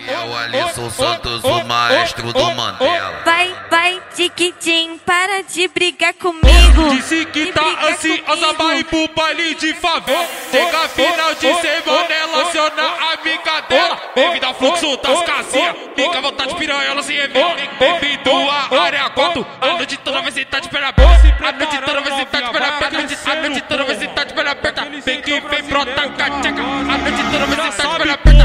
É o Alisson Santos, o maestro do Mandela. Vai, Tiquitim, para de brigar comigo. Disse que tá ansiosa pra ir pro baile de favela. Chega final de semana, ela aciona a amiga dela. Bem-vindo ao fluxo das casinhas, fica à vontade, piranha, se revela. Bem-vindo à área 4, a noite toda vai sentar de perna aberta. A noite toda vai sentar de perna aberta. A noite toda vai sentar de perna aberta. Vem que vem, brota, cateca. A noite toda vai sentar de perna aberta.